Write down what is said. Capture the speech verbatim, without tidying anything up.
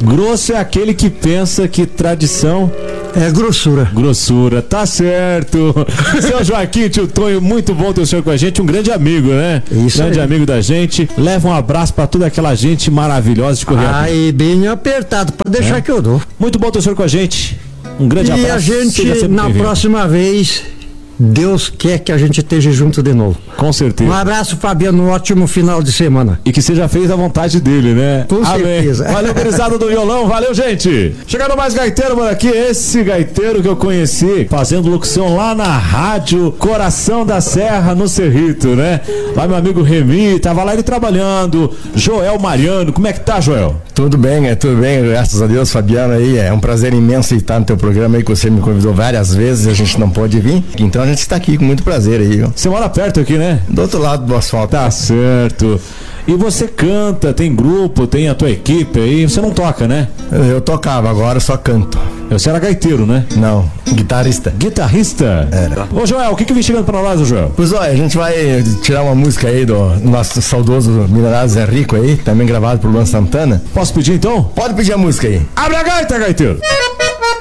Grosso é aquele que pensa que tradição é grossura. Grossura, tá certo. Seu Joaquim, tio Tonho, muito bom ter o senhor com a gente, um grande amigo, né? Isso grande aí. amigo da gente. Leva um abraço pra toda aquela gente maravilhosa de Correia. Aí, bem apertado, pra deixar é. que eu dou. Muito bom ter o senhor com a gente. Um grande e abraço. E a gente, na próxima vez, Deus quer que a gente esteja junto de novo. Com certeza. Um abraço, Fabiano, um ótimo final de semana. E que seja feita a vontade dele, né? Com Amém. certeza. Valeu, gurizada do violão, valeu, gente. Chegando mais gaiteiro por aqui, esse gaiteiro que eu conheci fazendo locução lá na rádio Coração da Serra, no Cerrito, né? Lá meu amigo Remy, tava lá ele trabalhando. Joel Mariano, como é que tá, Joel? Tudo bem, é tudo bem, graças a Deus, Fabiano aí, é um prazer imenso estar no teu programa aí, que você me convidou várias vezes, a gente não pôde vir, então a gente está aqui com muito prazer aí, viu? Você mora perto aqui, né? Do outro lado do asfalto. Tá certo. E você canta, tem grupo, tem a tua equipe aí, você não toca, né? Eu tocava, agora eu só canto. Você era gaiteiro, né? Não, guitarrista. Guitarrista? Era. Ô Joel, o que que vem chegando pra nós, Joel? Pois olha, a gente vai tirar uma música aí do nosso saudoso minerário Zé Rico aí, também gravado por Luan Santana. Posso pedir então? Pode pedir a música aí. Abre a gaita, gaiteiro!